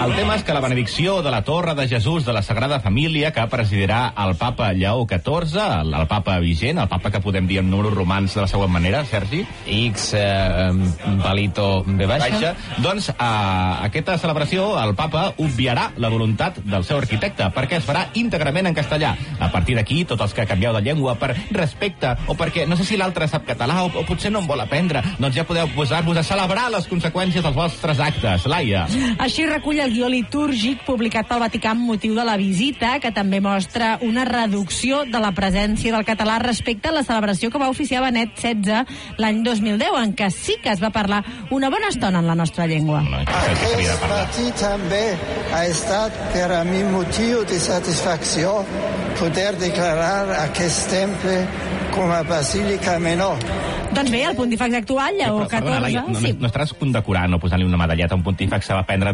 El tema és que la benedicció de la Torre de Jesús de la Sagrada Família, que presidirà el papa Lleó XIV, el papa vigent, el papa que podem dir en números romans de la següent manera, Sergi? X, palito, B baixa. Doncs aquesta celebració, el papa obviarà la voluntat del seu arquitecte, perquè es farà íntegrament en castellà. A partir d'aquí, tots els que canvieu de llengua per respecte, o perquè no sé si l'altre sap català, o potser no en vol aprendre, doncs ja podeu posar-vos a celebrar les conseqüències dels vostres actes. Laia. Així recull el guió litúrgic publicat pel Vaticà amb motiu de la visita, que també mostra una reducció de la presència del català respecte a la celebració que va oficiar Benet XVI l'any 2010, en què sí que es va parlar una bona estona en la nostra llengua. Aquest matí també ha estat per a mi motiu de satisfacció poder declarar aquest temple com a basílica menor. Doncs bé, el pontífex actual, Lleó XIV... No estaràs condecorant o posant-li una medalleta a un pontífex que va prendre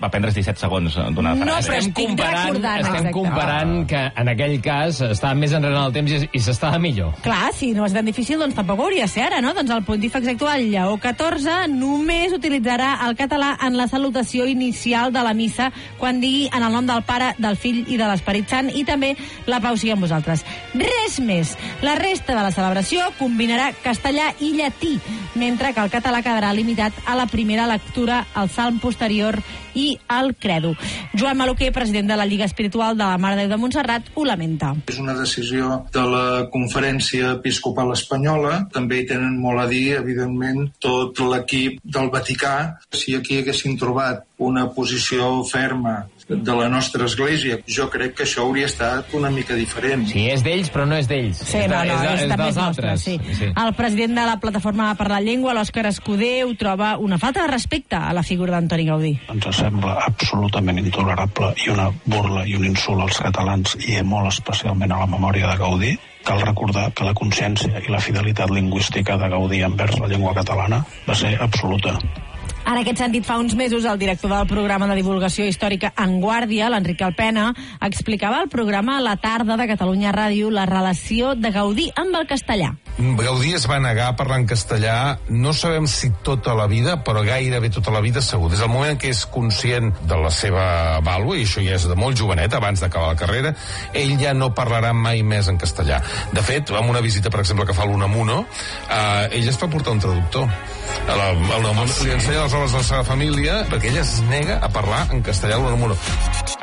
17 segons d'una frase. No, però estic recordant. Estem comparant que en aquell cas estava més enrere en el temps i s'estava millor. Clar, si no és tan difícil, doncs tampoc hauria de ser ara, no? Doncs el pontífex actual, Lleó XIV, només utilitzarà el català en la salutació inicial de la missa, quan digui en el nom del Pare, del Fill i de l'Esperit Sant, i també la pau sigui amb vosaltres. Res més. La resta de la celebració combinarà castellà i llatí, mentre que el català quedarà limitat a la primera lectura, al salm posterior i al credo. Joan Maluquer, president de la Lliga Espiritual de la Mare de Déu de Montserrat, ho lamenta. És una decisió de la Conferència Episcopal Espanyola. També hi tenen molt a dir, evidentment, tot l'equip del Vaticà. Si aquí haguessin trobat una posició ferma de la nostra església, jo crec que això hauria estat una mica diferent. Sí, és d'ells, però no és d'ells. Sí, és també és nostre, sí. El president de la Plataforma per la Llengua, l'Òscar Escudé, ho troba una falta de respecte a la figura d'Antoni Gaudí. Ens sembla absolutament intolerable i una burla i un insult als catalans i molt especialment a la memòria de Gaudí. Cal recordar que la consciència i la fidelitat lingüística de Gaudí envers la llengua catalana va ser absoluta. En aquest sentit, fa uns mesos, el director del programa de divulgació històrica En Guàrdia, l'Enric Alpena, explicava al programa A la tarda de Catalunya Ràdio la relació de Gaudí amb el castellà. Gaudí es va negar a parlar en castellà, no sabem si tota la vida, però gairebé tota la vida segur. Des del moment en què és conscient de la seva vàlua, i això ja és de molt jovenet, abans d'acabar la carrera, ell ja no parlarà mai més en castellà. De fet, amb una visita, per exemple, que fa l'Unamuno, ell es va portar un traductor. Li ensenya les obres de la seva família, perquè ella es nega a parlar en castellà a l'Unamuno.